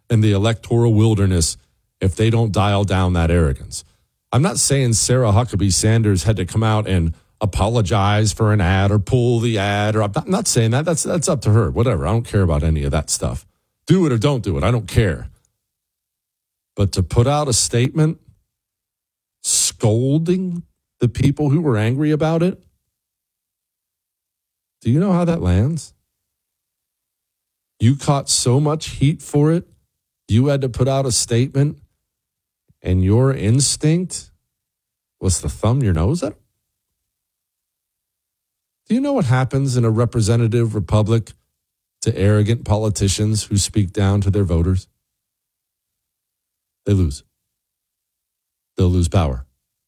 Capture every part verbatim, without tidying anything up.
in the electoral wilderness if they don't dial down that arrogance. I'm not saying Sarah Huckabee Sanders had to come out and apologize for an ad or pull the ad, or I'm not, I'm not saying that. That's that's up to her. Whatever. I don't care about any of that stuff. Do it or don't do it. I don't care. But to put out a statement scolding the people who were angry about it, do you know how that lands? You caught so much heat for it, you had to put out a statement, and your instinct was to thumb your nose at them? Do you know what happens in a representative republic to arrogant politicians who speak down to their voters? They lose. They'll lose power.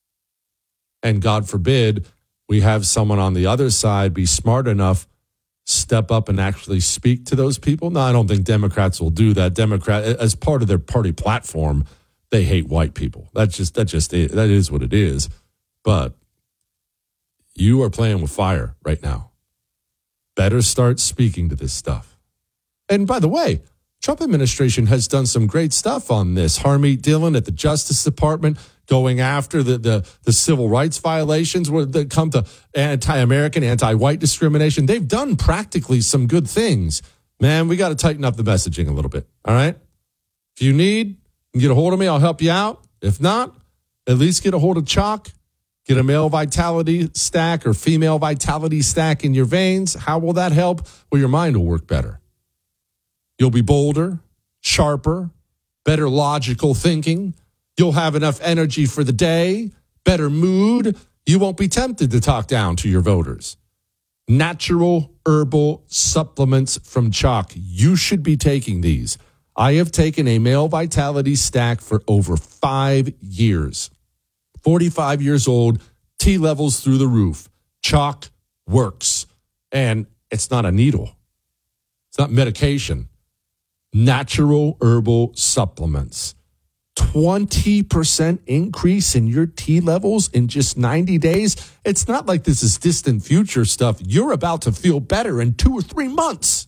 And God forbid we have someone on the other side be smart enough, step up and actually speak to those people. No, I don't think Democrats will do that. Democrat, as part of their party platform, they hate white people. That's just, that just is, that is what it is. But you are playing with fire right now. Better start speaking to this stuff. And by the way, Trump administration has done some great stuff on this. Harmeet Dillon at the Justice Department going after the, the, the civil rights violations that come to anti-American, anti-white discrimination. They've done practically some good things. Man, we got to tighten up the messaging a little bit, all right? If you need, you can get a hold of me. I'll help you out. If not, at least get a hold of Chalk. Get a male vitality stack or female vitality stack in your veins. How will that help? Well, your mind will work better. You'll be bolder, sharper, better logical thinking. You'll have enough energy for the day, better mood. You won't be tempted to talk down to your voters. Natural herbal supplements from Chalk. You should be taking these. I have taken a male vitality stack for over five years. forty-five years old, T levels through the roof. Chalk works. And it's not a needle. It's not medication. Natural herbal supplements. twenty percent increase in your T levels in just ninety days. It's not like this is distant future stuff. You're about to feel better in two or three months.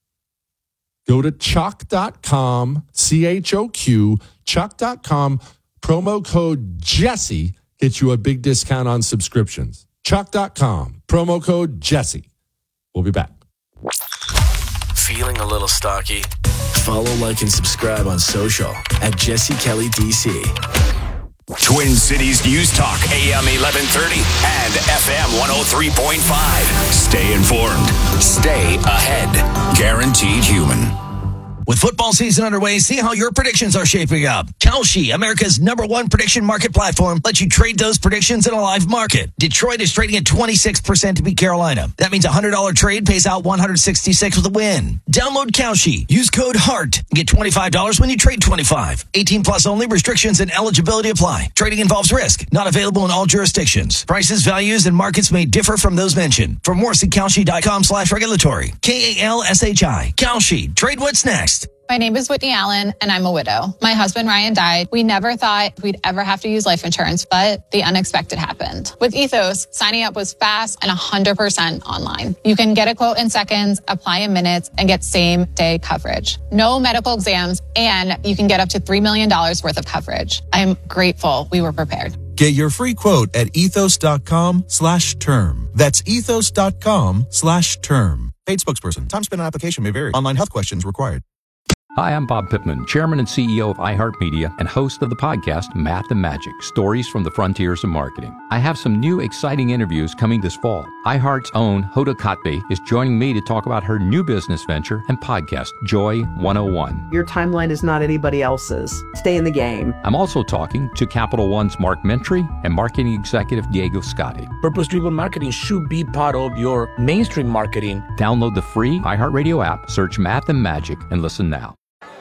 Go to chalk dot com, C H O Q, chalk dot com, promo code Jesse gets you a big discount on subscriptions. chalk dot com, promo code Jesse. We'll be back. Feeling a little stocky? Follow, like, and subscribe on social at Jesse Kelly D C. Twin Cities News Talk, A M eleven thirty and F M one oh three point five. Stay informed. Stay ahead. Guaranteed Human. With football season underway, see how your predictions are shaping up. Kalshi, America's number one prediction market platform, lets you trade those predictions in a live market. Detroit is trading at twenty-six percent to beat Carolina. That means a one hundred dollars trade pays out one hundred sixty-six with a win. Download Kalshi. Use code HEART. And get twenty-five dollars when you trade twenty-five. eighteen plus only. Restrictions and eligibility apply. Trading involves risk. Not available in all jurisdictions. Prices, values, and markets may differ from those mentioned. For more, see Kalshi.com slash regulatory. K A L S H I. Kalshi. Trade what's next. My name is Whitney Allen, and I'm a widow. My husband, Ryan, died. We never thought we'd ever have to use life insurance, but the unexpected happened. With Ethos, signing up was fast and one hundred percent online. You can get a quote in seconds, apply in minutes, and get same-day coverage. No medical exams, and you can get up to three million dollars worth of coverage. I'm grateful we were prepared. Get your free quote at ethos.com slash term. That's ethos.com slash term. Paid spokesperson. Time spent on application may vary. Online health questions required. Hi, I'm Bob Pittman, Chairman and C E O of iHeartMedia and host of the podcast Math and Magic, Stories from the Frontiers of Marketing. I have some new exciting interviews coming this fall. iHeart's own Hoda Kotb is joining me to talk about her new business venture and podcast, Joy one oh one. Your timeline is not anybody else's. Stay in the game. I'm also talking to Capital One's Mark Mentry and marketing executive Diego Scotti. Purpose-driven marketing should be part of your mainstream marketing. Download the free iHeartRadio app, search Math and Magic, and listen now.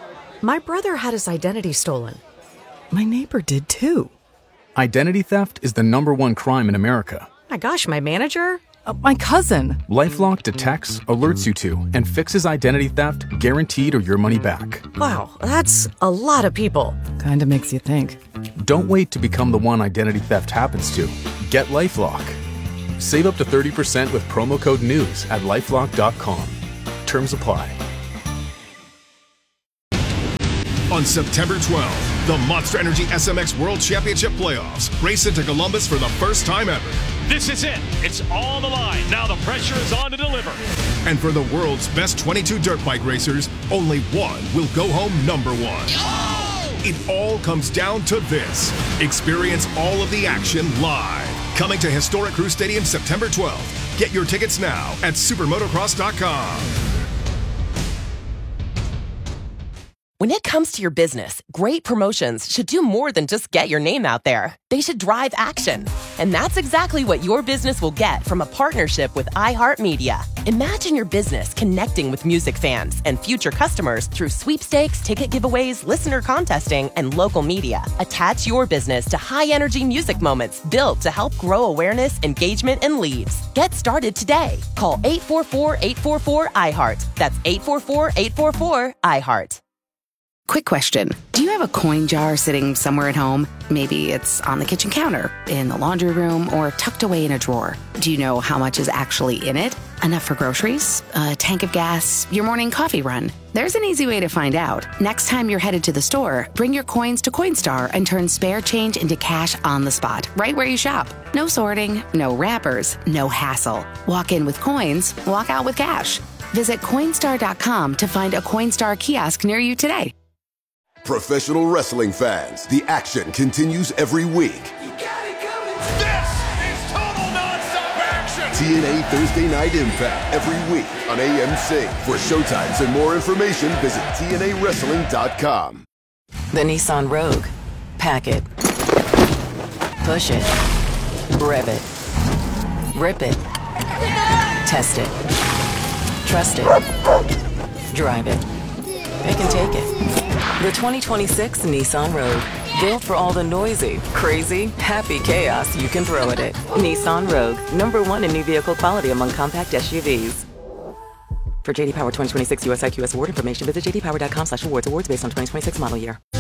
My brother had his identity stolen. My neighbor did too. Identity theft is the number one crime in America. My gosh, my manager? Uh, my cousin. LifeLock detects, alerts you to, and fixes identity theft guaranteed or your money back. Wow, that's a lot of people. Kinda makes you think. Don't wait to become the one identity theft happens to. Get LifeLock. Save up to thirty percent with promo code NEWS at LifeLock dot com. Terms apply. On September twelfth, the Monster Energy S M X World Championship Playoffs race into Columbus for the first time ever. This is it. It's on the line. Now the pressure is on to deliver. And for the world's best twenty-two dirt bike racers, only one will go home number one. Oh! It all comes down to this. Experience all of the action live. Coming to historic Crew Stadium September twelfth. Get your tickets now at supermotocross dot com. When it comes to your business, great promotions should do more than just get your name out there. They should drive action. And that's exactly what your business will get from a partnership with iHeartMedia. Imagine your business connecting with music fans and future customers through sweepstakes, ticket giveaways, listener contesting, and local media. Attach your business to high-energy music moments built to help grow awareness, engagement, and leads. Get started today. Call eight four four, eight four four, I heart. That's eight four four, eight four four, I heart. Quick question. Do you have a coin jar sitting somewhere at home? Maybe it's on the kitchen counter, in the laundry room, or tucked away in a drawer. Do you know how much is actually in it? Enough for groceries? A tank of gas? Your morning coffee run? There's an easy way to find out. Next time you're headed to the store, bring your coins to Coinstar and turn spare change into cash on the spot, right where you shop. No sorting, no wrappers, no hassle. Walk in with coins, walk out with cash. Visit Coinstar dot com to find a Coinstar kiosk near you today. Professional wrestling fans, the action continues every week. You got it coming. This is total nonstop action. T N A Thursday Night Impact every week on A M C. For showtimes and more information, visit T N A wrestling dot com. The Nissan Rogue. Pack it. Push it. Rev it. Rip it. Test it. Trust it. Drive it. They can take it. The twenty twenty-six Nissan Rogue. Built for all the noisy, crazy, happy chaos you can throw at it. Nissan Rogue. Number one in new vehicle quality among compact S U Vs. For J D Power twenty twenty-six U S I Q S award information, visit j d power dot com slash awards. Awards based on twenty twenty-six model year.